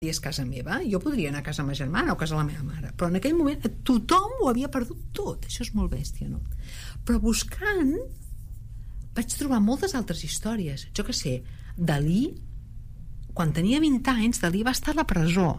és casa meva, jo podria anar a casa ma germana o a casa la meva mare, però en aquell moment tothom ho havia perdut tot. Això és molt bèstia, no? Però buscant vaig trobar moltes altres històries. Jo què sé, Dalí, quan tenia 20 anys, Dalí va estar a la presó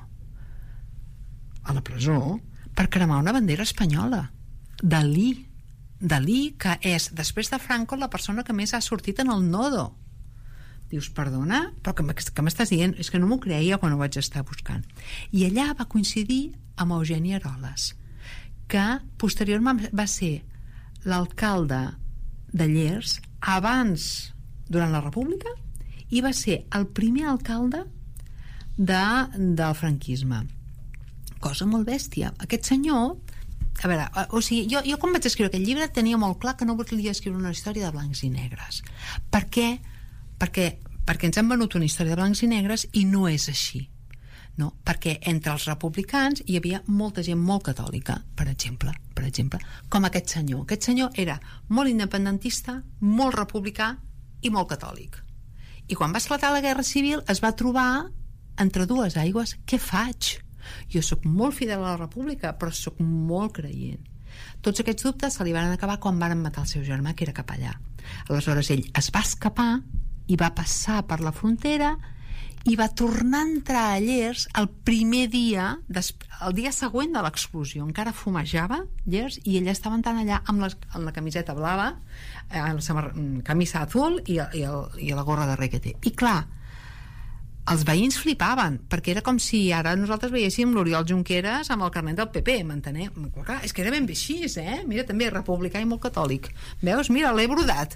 per cremar una bandera espanyola. Dalí, que és, després de Franco, la persona que més ha sortit en el Nodo. Dius, perdona, però què m'estàs dient? És que no m'ho creia quan ho vaig estar buscant. I allà va coincidir amb Eugeni Eroles, que posteriorment va ser l'alcalde de Llers abans, durant la República, i va ser el primer alcalde del franquisme. Cosa molt bèstia. Aquest senyor, a veure, o sigui, jo quan vaig escriure aquest llibre tenia molt clar que no volia escriure una història de blancs i negres. Per què? Perquè ens han venut una història de blancs i negres i no és així, no? Perquè entre els republicans hi havia molta gent molt catòlica, per exemple, com aquest senyor. Aquest senyor era molt independentista, molt republicà i molt catòlic. I quan va esclatar la Guerra Civil es va trobar entre dues aigües. Què faig? Jo sóc molt fidel a la República, però sóc molt creient. Tots aquests dubtes se li van acabar quan van matar el seu germà, que era capellà. Aleshores ell es va escapar i va passar per la frontera i va tornar a entrar a Llers el primer dia, el dia següent de l'explosió. Encara fumejava Llers i ella estava entrant allà amb la camiseta blava, la camisa azul i la gorra de requete. I clar, els veïns flipaven, perquè era com si ara nosaltres veiéssim l'Oriol Junqueras amb el carnet del PP, m'enteneu? Clar, és que era ben bé així, Mira, també republicà i molt catòlic. Veus? Mira, l'he brodat.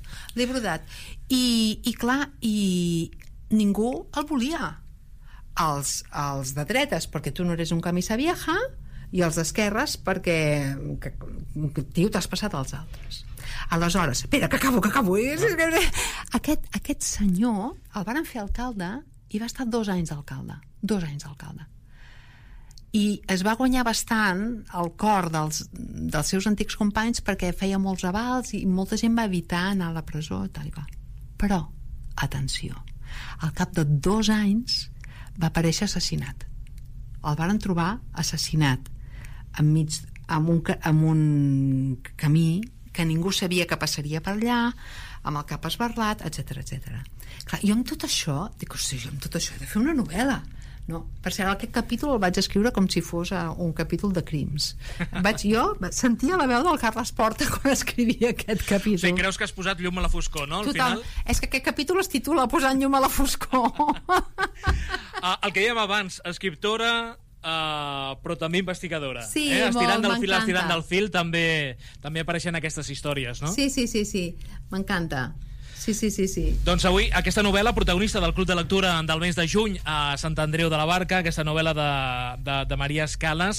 I clar, i ningú el volia. Els de dretes, perquè tu no eres un camisa vieja, i els d'esquerres, perquè tio, t'has passat als altres. Aleshores, espera, que acabo. Aquest senyor el van fer alcalde i va estar 2 anys d'alcalde. I es va guanyar bastant el cor dels seus antics companys perquè feia molts avals i molta gent va evitar anar a la presó, tal i qual. Però, atenció, al cap de 2 anys va aparèixer assassinat. El van trobar assassinat enmig amb un camí que ningú sabia que passaria per allà, amb el cap esberlat, etc. Clar, jo amb tot això dic, hosti, jo amb tot això he de fer una novel·la, no? Per cert, aquest capítol el vaig escriure com si fos un capítol de crims. Jo sentia la veu del Carles Porta quan escrivia aquest capítol. O sigui, creus que has posat llum a la foscor, no? Al final... És que aquest capítol es titula Posant llum a la foscor. El que dèiem abans, escriptora, però també investigadora. Sí, estirant molt, del fil, estirant del fil, també apareixen aquestes històries, no? Sí, m'encanta. Sí. Doncs avui aquesta novel·la, protagonista del Club de Lectura del mes de juny a Sant Andreu de la Barca, aquesta novel·la de Maria Escalas,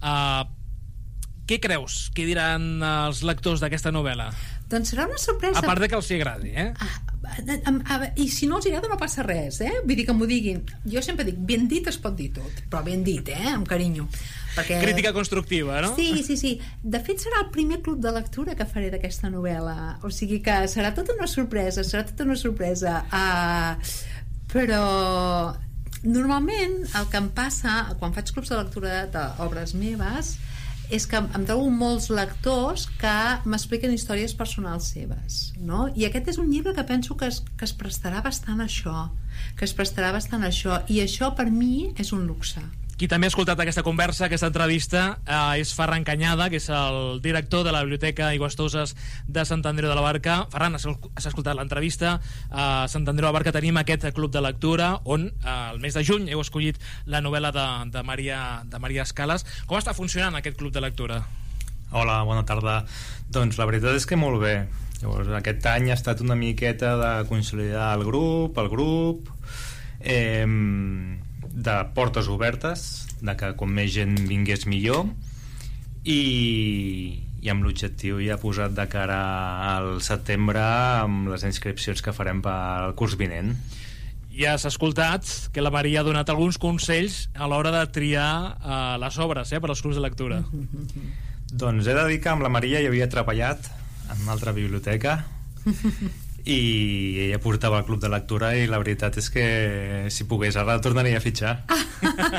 què creus que diran els lectors d'aquesta novel·la? Doncs serà una sorpresa. A part de que els hi agradi, I si no els agrada no passa res, vull dir que m'ho diguin. Jo sempre dic, ben dit es pot dir tot, però ben dit, amb carinyo, perquè... Crítica constructiva, no? Sí. De fet serà el primer club de lectura que faré d'aquesta novel·la, o sigui que serà tota una sorpresa. Però normalment el que em passa quan faig clubs de lectura d'obres meves és que em trobo molts lectors que m'expliquen històries personals seves, no? I aquest és un llibre que penso que es prestarà bastant a això, i això per mi és un luxe. Qui també ha escoltat aquesta conversa, aquesta entrevista, és Ferran Cañada, que és el director de la Biblioteca Aigüestoses de Sant Andreu de la Barca. Ferran, has escoltat l'entrevista. A Sant Andreu de la Barca tenim aquest club de lectura on el mes de juny heu escollit la novel·la de Maria Escalas. Com està funcionant aquest club de lectura? Hola, bona tarda. Doncs la veritat és que molt bé. Llavors, aquest any ha estat una miqueta de consolidar el grup, de portes obertes, de que com més gent vingués millor, i amb l'objectiu ja posat de cara al setembre amb les inscripcions que farem pel curs vinent. Ja has escoltat que la Maria ha donat alguns consells a l'hora de triar les obres per als clubs de lectura. Doncs he de dir que amb la Maria hi havia treballat en una altra biblioteca i ella portava el club de lectura i la veritat és que si pogués ara la tornaria a fitxar.